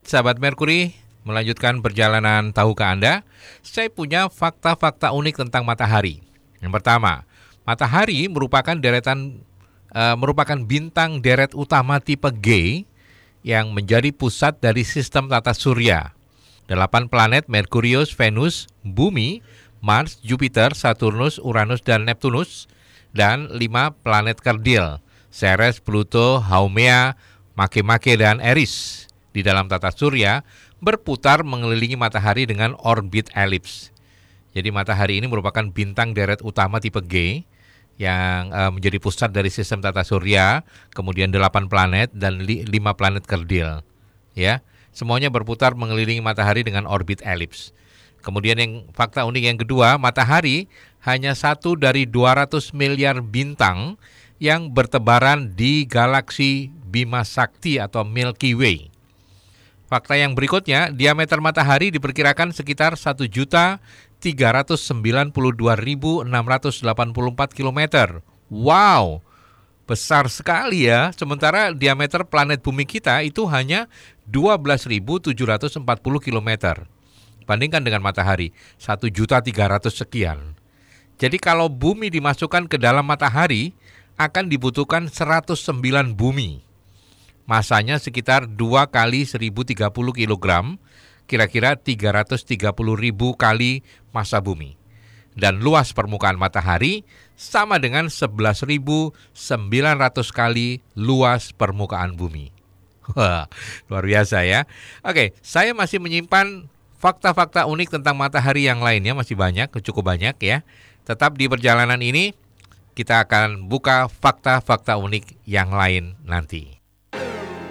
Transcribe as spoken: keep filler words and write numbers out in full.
sahabat Merkuri, melanjutkan perjalanan tahukah Anda? Saya punya fakta-fakta unik tentang matahari. Yang pertama, matahari merupakan deretan uh, merupakan bintang deret utama tipe G yang menjadi pusat dari sistem tata surya. Delapan planet Merkurius, Venus, Bumi, Mars, Jupiter, Saturnus, Uranus, dan Neptunus, dan lima planet kerdil, Ceres, Pluto, Haumea, Makemake, dan Eris di dalam tata surya berputar mengelilingi matahari dengan orbit elips. Jadi matahari ini merupakan bintang deret utama tipe G yang uh, menjadi pusat dari sistem tata surya, kemudian delapan planet dan li, lima planet kerdil. Ya, semuanya berputar mengelilingi matahari dengan orbit elips. Kemudian yang fakta unik yang kedua, matahari hanya satu dari dua ratus miliar bintang yang bertebaran di galaksi Bima Sakti atau Milky Way. Fakta yang berikutnya, diameter matahari diperkirakan sekitar satu juta tiga ratus sembilan puluh dua ribu enam ratus delapan puluh empat kilometer. Wow, besar sekali ya. Sementara diameter planet bumi kita itu hanya dua belas ribu tujuh ratus empat puluh kilometer. Bandingkan dengan matahari, satu juta tiga ratus sekian. Jadi kalau bumi dimasukkan ke dalam matahari, akan dibutuhkan seratus sembilan bumi. Masanya sekitar dua kali seribu tiga puluh kilogram, kira-kira tiga ratus tiga puluh ribu kali massa bumi. Dan luas permukaan matahari sama dengan sebelas ribu sembilan ratus kali luas permukaan bumi. Wah, luar biasa ya. Oke, saya masih menyimpan fakta-fakta unik tentang matahari yang lainnya, masih banyak, cukup banyak ya. Tetap di perjalanan ini, kita akan buka fakta-fakta unik yang lain nanti.